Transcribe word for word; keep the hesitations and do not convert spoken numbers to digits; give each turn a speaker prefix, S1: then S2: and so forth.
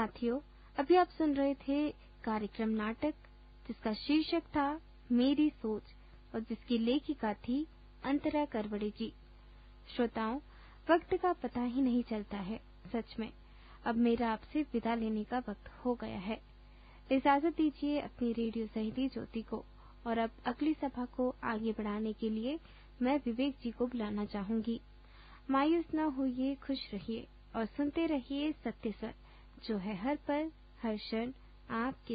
S1: साथियों, अभी आप सुन रहे थे कार्यक्रम नाटक जिसका शीर्षक था मेरी सोच और जिसकी लेखिका थी अंतरा करवड़े जी। श्रोताओं, वक्त का पता ही नहीं चलता है। सच में अब मेरा आपसे विदा लेने का वक्त हो गया है। इजाजत दीजिए अपनी रेडियो सहेली ज्योति को। और अब अगली सभा को आगे बढ़ाने के लिए मैं विवेक जी को बुलाना चाहूंगी। मायूस न होइए, खुश रहिए और सुनते रहिए सत्य स्वर, जो है हर पल हर क्षण आपके